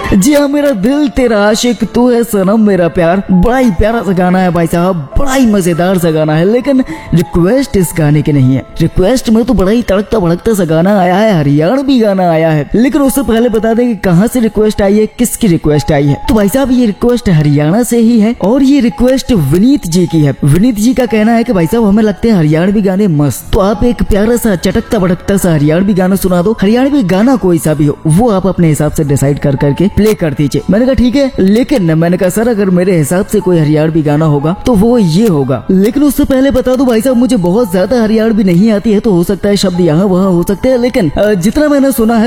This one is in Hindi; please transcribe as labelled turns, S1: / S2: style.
S1: जी हाँ मेरा दिल तेरा आशिक तू है सनम मेरा प्यार, बड़ा ही प्यारा सा गाना है भाई साहब, बड़ा ही मजेदार सा गाना है। लेकिन रिक्वेस्ट इस गाने की नहीं है। रिक्वेस्ट में तो बड़ा ही तड़कता भड़कता सा गाना आया है, हरियाणवी गाना आया है। लेकिन उससे पहले बता दें कि कहाँ से रिक्वेस्ट आई है, किसकी रिक्वेस्ट आई है। तो भाई साहब ये रिक्वेस्ट हरियाणा से ही है और ये रिक्वेस्ट विनीत जी की है। विनीत जी का कहना है कि भाई साहब हमें लगते हैं हरियाणवी गाने मस्त, तो आप एक प्यारा सा चटकता भड़कता सा हरियाणवी गाना सुना दो। हरियाणवी गाना कोई सा भी हो वो आप अपने हिसाब से डिसाइड कर करके प्ले कर दीजिए। मैंने कहा ठीक है, लेकिन मैंने कहा सर अगर मेरे हिसाब से कोई हरियाणवी गाना होगा तो वो ये होगा। लेकिन उससे पहले बता दूं भाई साहब मुझे बहुत ज्यादा हरियाणवी नहीं आती है, तो हो सकता है शब्द यहाँ वहाँ हो सकते हैं, लेकिन जितना मैंने सुना है